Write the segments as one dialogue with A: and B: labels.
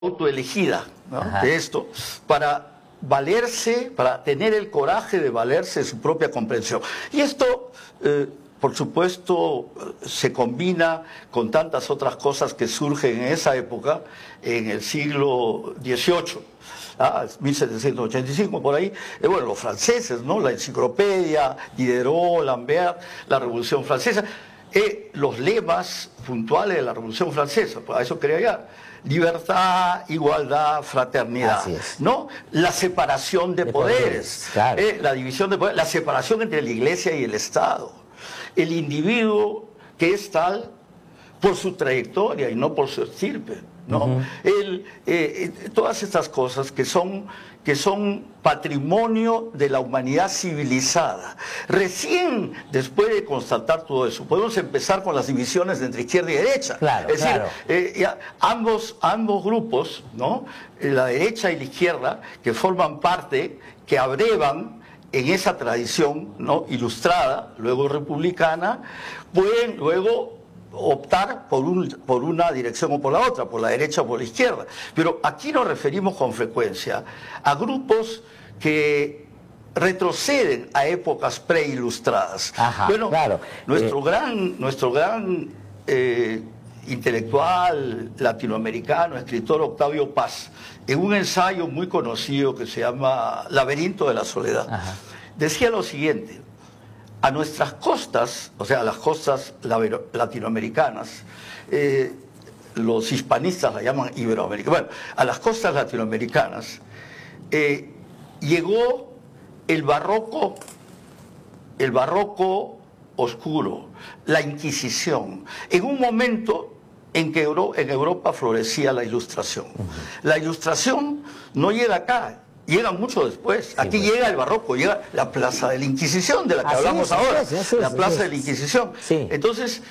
A: autoelegida, ¿no? De esto, para valerse, para tener el coraje de valerse de su propia comprensión. Y esto, por supuesto, se combina con tantas otras cosas que surgen en esa época, en el siglo XVIII. 1785, por ahí, bueno, los franceses, ¿no? La enciclopedia, Diderot, Lambert, la Revolución Francesa, los lemas puntuales de la Revolución Francesa, a eso quería llegar: libertad, igualdad, fraternidad, ¿no? La separación de poderes, claro. La división de poderes, la separación entre la Iglesia y el Estado, el individuo que es tal por su trayectoria y no por su estirpe, ¿no? Todas estas cosas que son patrimonio de la humanidad civilizada. Recién después de constatar todo eso, podemos empezar con las divisiones entre izquierda y derecha.
B: Claro,
A: es decir,
B: claro.
A: Ambos grupos, ¿no? La derecha y la izquierda, que forman parte, que abrevan en esa tradición, ¿no? Ilustrada, luego republicana, pueden luego optar por una dirección o por la otra, por la derecha o por la izquierda. Pero aquí nos referimos con frecuencia a grupos que retroceden a épocas preilustradas. Bueno, claro. Nuestro gran intelectual latinoamericano, escritor Octavio Paz, en un ensayo muy conocido que se llama Laberinto de la Soledad, decía lo siguiente: a nuestras costas, o sea, a las costas latinoamericanas, los hispanistas la llaman iberoamericanas, bueno, a las costas latinoamericanas, llegó el barroco oscuro, la Inquisición, en un momento en que en Europa florecía la Ilustración. La Ilustración no llega acá, llega mucho después. Aquí llega el barroco, llega la Plaza de la Inquisición, de la que hablamos ahora, la Plaza de la Inquisición. Entonces,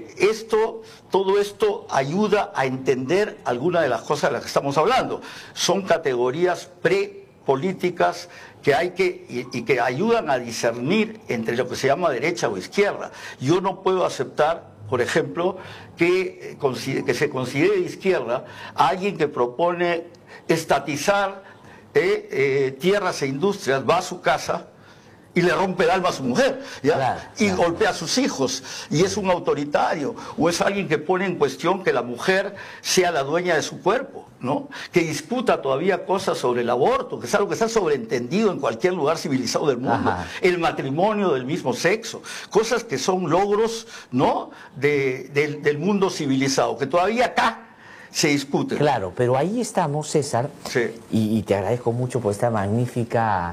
A: todo esto ayuda a entender algunas de las cosas de las que estamos hablando. Son categorías prepolíticas que ayudan a discernir entre lo que se llama derecha o izquierda. Yo no puedo aceptar, por ejemplo, que se considere de izquierda a alguien que propone estatizar tierras e industrias, va a su casa y le rompe el alma a su mujer, ¿ya? Claro, golpea a sus hijos, y es un autoritario, o es alguien que pone en cuestión que la mujer sea la dueña de su cuerpo, ¿no? Que disputa todavía cosas sobre el aborto, que es algo que está sobreentendido en cualquier lugar civilizado del mundo, el matrimonio del mismo sexo, cosas que son logros, ¿no? del mundo civilizado, que todavía acá se discute.
B: Claro, pero ahí estamos, César, y te agradezco mucho por esta magnífica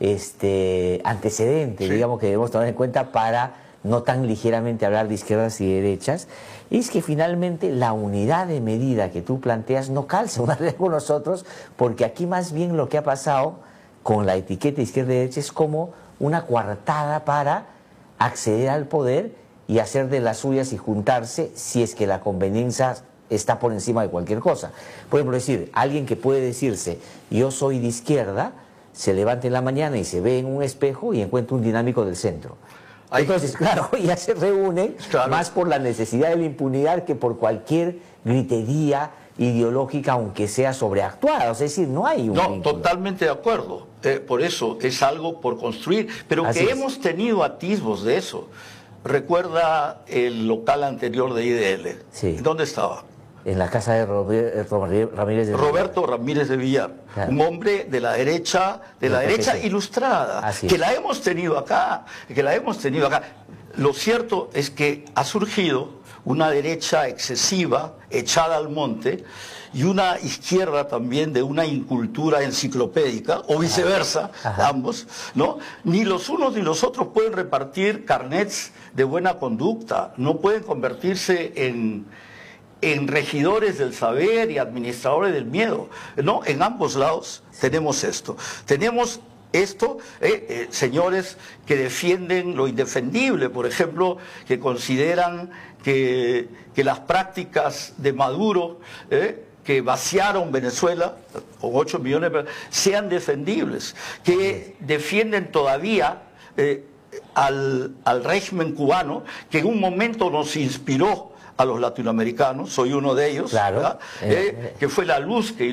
B: antecedente, digamos, que debemos tomar en cuenta para no tan ligeramente hablar de izquierdas y derechas. Es que finalmente la unidad de medida que tú planteas no calza una vez con nosotros, porque aquí más bien lo que ha pasado con la etiqueta izquierda y derecha es como una coartada para acceder al poder y hacer de las suyas y juntarse si es que la conveniencia está por encima de cualquier cosa. Por ejemplo, decir, alguien que puede decirse yo soy de izquierda, se levanta en la mañana y se ve en un espejo y encuentra un dinámico del centro. Entonces, claro, ya se reúnen más por la necesidad de la impunidad que por cualquier gritería ideológica, aunque sea sobreactuada. Es decir, no hay un vínculo.
A: Totalmente de acuerdo. Por eso es algo por construir, pero
B: Así
A: que
B: es.
A: hemos tenido atisbos de eso. Recuerda el local anterior de IDL. ¿Dónde estaba?
B: En la casa de Ramírez de Villar.
A: Roberto Ramírez de Villar, un hombre de la derecha, ilustrada, que la hemos tenido acá, Lo cierto es que ha surgido una derecha excesiva, echada al monte, y una izquierda también de una incultura enciclopédica, o viceversa, ambos, ¿no? Ni los unos ni los otros pueden repartir carnets de buena conducta, no pueden convertirse en regidores del saber y administradores del miedo, ¿no? En ambos lados tenemos esto. Tenemos señores que defienden lo indefendible, por ejemplo, que consideran que las prácticas de Maduro, que vaciaron Venezuela con 8 millones de personas, sean defendibles, que defienden todavía al régimen cubano, que en un momento nos inspiró a los latinoamericanos, soy uno de ellos,
B: Claro.
A: ¿verdad? Que fue la luz que